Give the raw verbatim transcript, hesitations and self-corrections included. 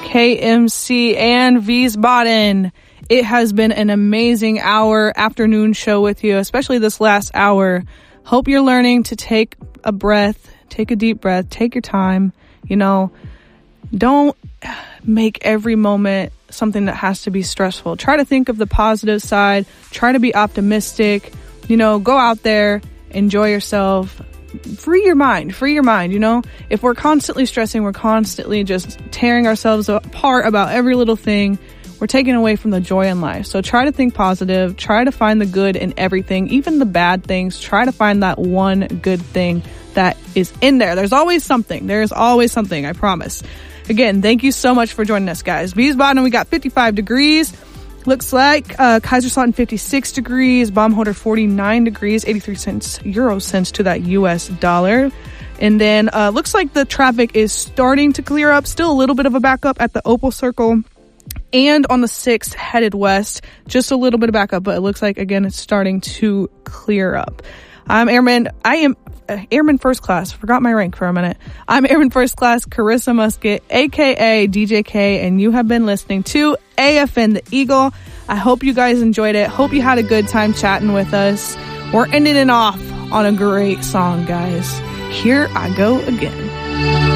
K M C, and Wiesbaden. It has been an amazing hour afternoon show with you, especially this last hour. Hope you're learning to take a breath, take a deep breath, take your time. You know, don't make every moment something that has to be stressful. Try to think of the positive side. Try to be optimistic. You know, go out there, enjoy yourself. Free your mind, free your mind, you know? If we're constantly stressing, we're constantly just tearing ourselves apart about every little thing, we're taking away from the joy in life. So try to think positive, try to find the good in everything, even the bad things. Try to find that one good thing that is in there. There's always something. There's always something, I promise. Again, thank you so much for joining us, guys. Wiesbaden, we got fifty-five degrees. Looks like uh, Kaiserslautern fifty-six degrees, Baumholder forty-nine degrees, eighty-three cents, euro cents to that U S dollar. And then uh, looks like the traffic is starting to clear up. Still a little bit of a backup at the Opal Circle and on the sixth headed west. Just a little bit of backup, but it looks like, again, it's starting to clear up. I'm Airman. I am uh, Airman First Class. Forgot my rank for a minute. I'm Airman First Class Carissa Musket, a k a. D J K, and you have been listening to A F N The Eagle. I hope you guys enjoyed it. Hope you had a good time chatting with us. We're ending it off on a great song, guys. Here I Go Again.